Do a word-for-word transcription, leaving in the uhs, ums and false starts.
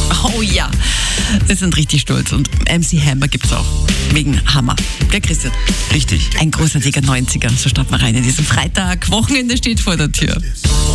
Oh ja, wir sind richtig stolz. Und M C Hammer gibt's auch. Wegen Hammer. Gell, Christian? Richtig. Ein großartiger neunziger. So starten wir rein in diesen Freitag. Wochenende steht vor der Tür.